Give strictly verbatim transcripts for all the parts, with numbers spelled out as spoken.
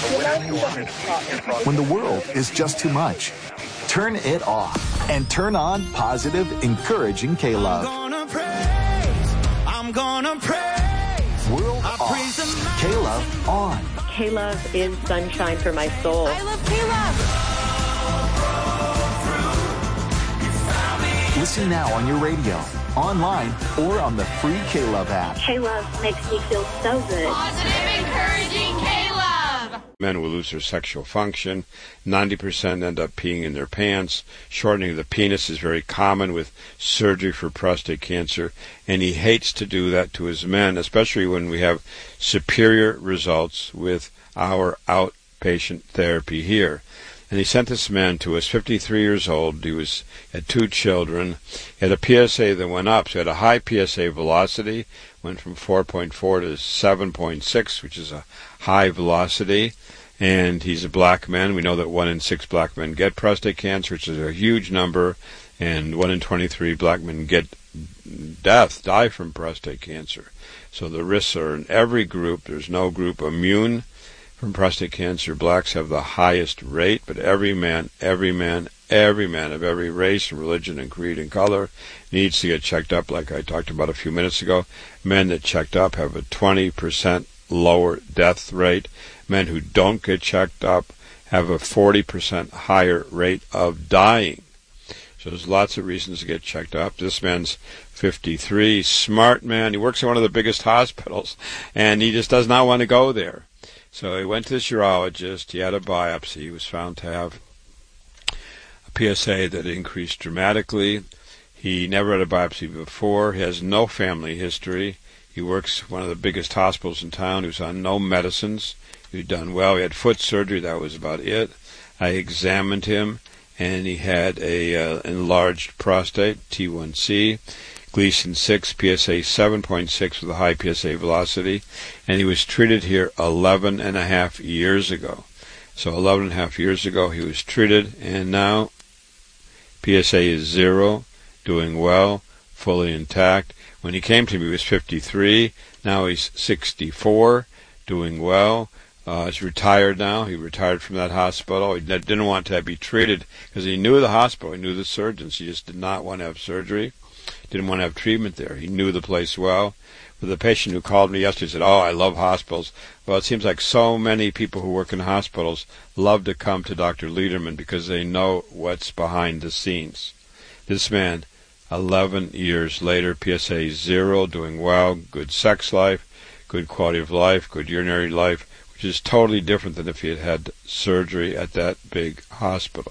When the world is just too much, turn it off and turn on positive, encouraging K-Love. I'm gonna praise, I'm gonna praise. World off, K-Love on. K-Love is sunshine for my soul. I love K-Love. Listen now on your radio, online, or on the free K-Love app. K-Love makes me feel so good. Positive, encouraging K-Love. Men will lose their sexual function. ninety percent end up peeing in their pants. Shortening of the penis is very common with surgery for prostate cancer, and he hates to do that to his men, especially when we have superior results with our outpatient therapy here. And he sent this man to us, fifty-three years old. He was had two children. He had a P S A that went up. So he had a high P S A velocity, went from four point four to seven point six, which is a high velocity. And he's a black man. We know that one in six black men get prostate cancer, which is a huge number. And one in twenty-three black men get death, die from prostate cancer. So the risks are in every group. There's no group immune from prostate cancer. Blacks have the highest rate, but every man, every man, every man of every race and religion and creed and color needs to get checked up, like I talked about a few minutes ago. Men that checked up have a twenty percent lower death rate. Men who don't get checked up have a forty percent higher rate of dying. So there's lots of reasons to get checked up. This man's fifty-three, smart man. He works in one of the biggest hospitals, and he just does not want to go there. So he went to this urologist. He had a biopsy. He was found to have a P S A that increased dramatically. He never had a biopsy before. He has no family history. He works at one of the biggest hospitals in town. He was on no medicines. He'd done well. He had foot surgery. That was about it. I examined him, and he had a uh, enlarged prostate, T one C. Gleason six, P S A seven point six with a high P S A velocity, and he was treated here eleven and a half years ago. So eleven and a half years ago he was treated, and now P S A is zero, doing well, fully intact. When he came to me he was fifty-three, now he's sixty-four, doing well. Uh, he's retired now. He retired from that hospital. He didn't want to be treated because he knew the hospital, he knew the surgeons. He just did not want to have surgery. Didn't want to have treatment there. He knew the place well. But the patient who called me yesterday said, oh, I love hospitals. Well, it seems like so many people who work in hospitals love to come to Doctor Lederman because they know what's behind the scenes. This man, eleven years later, P S A zero, doing well, good sex life, good quality of life, good urinary life, which is totally different than if he had had surgery at that big hospital.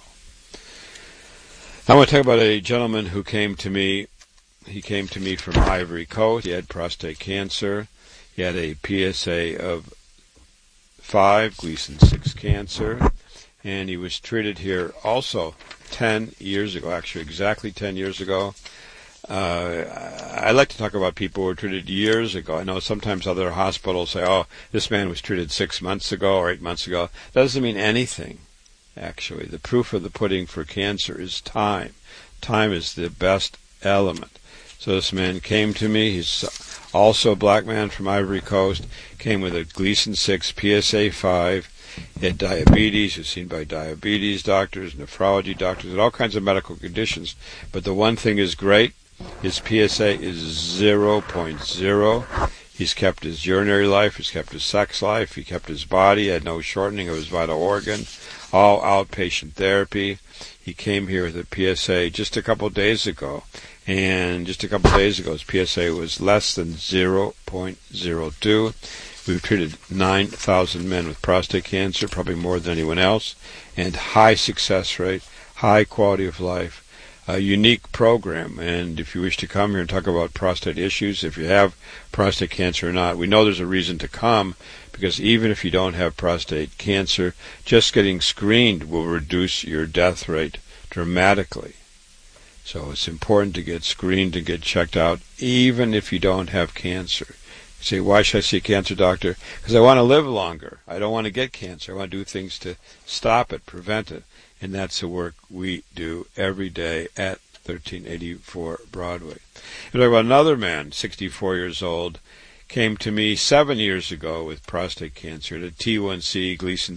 I want to talk about a gentleman who came to me. He came to me from Ivory Coast. He had prostate cancer. He had a P S A of five, Gleason six cancer, and he was treated here also ten years ago, actually exactly ten years ago. Uh, I like to talk about people who were treated years ago. I know sometimes other hospitals say, oh, this man was treated six months ago or eight months ago. That doesn't mean anything, actually. The proof of the pudding for cancer is time. Time is the best element. So this man came to me. He's also a black man from Ivory Coast. Came with a Gleason six, P S A five. He had diabetes. He was seen by diabetes doctors, nephrology doctors, and all kinds of medical conditions. But the one thing is great. His P S A is zero point zero. He's kept his urinary life. He's kept his sex life. He kept his body. He had no shortening of his vital organ. All outpatient therapy. He came here with a P S A just a couple of days ago. And just a couple of days ago, his P S A was less than zero point zero two. We've treated nine thousand men with prostate cancer, probably more than anyone else, and high success rate, high quality of life, a unique program. And if you wish to come here and talk about prostate issues, if you have prostate cancer or not, we know there's a reason to come, because even if you don't have prostate cancer, just getting screened will reduce your death rate dramatically. So it's important to get screened and get checked out, even if you don't have cancer. You say, why should I see a cancer doctor? Because I want to live longer. I don't want to get cancer. I want to do things to stop it, prevent it. And that's the work we do every day at thirteen eighty-four Broadway. And talk about another man, sixty-four years old, came to me seven years ago with prostate cancer, at a T one C, Gleason